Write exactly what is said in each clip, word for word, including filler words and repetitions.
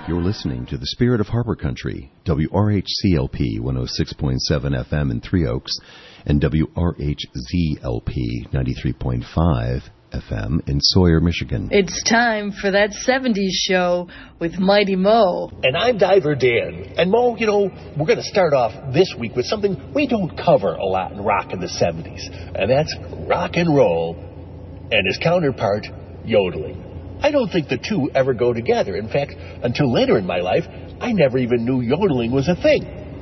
You're listening to the Spirit of Harbor Country, W R H C L P one oh six point seven F M in Three Oaks and W R H Z L P ninety-three point five F M in Sawyer, Michigan. It's time for that seventies show with Mighty Mo. And I'm Diver Dan. And Mo, you know, we're going to start off this week with something we don't cover a lot in rock in the seventies. And that's rock and roll and his counterpart, yodeling. I don't think the two ever go together. In fact, until later in my life, I never even knew yodeling was a thing.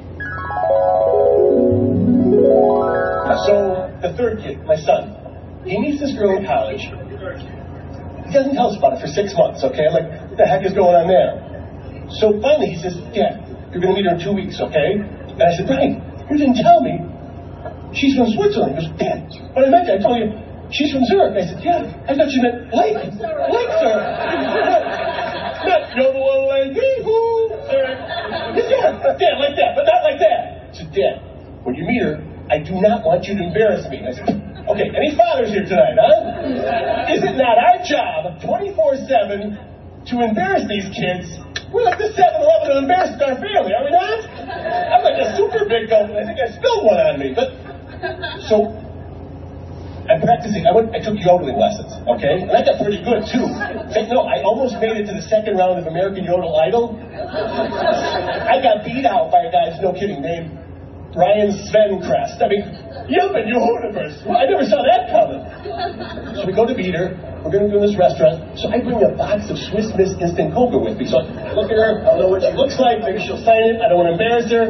So, the third kid, my son, he meets this girl in college. He doesn't tell us about it for six months, okay? I'm like, what the heck is going on there? So finally he says, Dad, you're going to meet her in two weeks, okay? And I said, Brian, you didn't tell me. She's from Switzerland. He goes, Dad, what I meant, I told you, she's from Zurich. I said, yeah, I thought you meant Lake. Lake, sir. Not yodel like hee-hoo, sir. Yeah, Dad, like that, but not like that. I said, Dad, when you meet her, I do not want you to embarrass me. I said, okay, any fathers here tonight, huh? Is it not our job, twenty-four seven, to embarrass these kids? We're like the seven eleven of embarrassing our family, are we not? I'm like a super big gulp, and I think I spilled one on me. But, so, I'm practicing. I went. I took yodeling lessons, okay? And I got pretty good, too. Like, no, I almost made it to the second round of American Yodel Idol. I got beat out by a guy, no kidding, named Brian Svenkrest. I mean, Yelpin, you universe. Well, I never saw that coming. So we go to meet her. We're going to go to this restaurant. So I bring a box of Swiss Miss Instant Coca with me. So I look at her. I don't know what she looks like. Maybe she'll sign it. I don't want to embarrass her.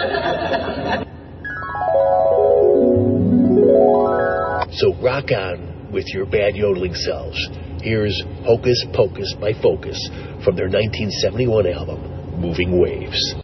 So rock on with your bad yodeling selves. Here's Hocus Pocus by Focus from their nineteen seventy-one album, Moving Waves.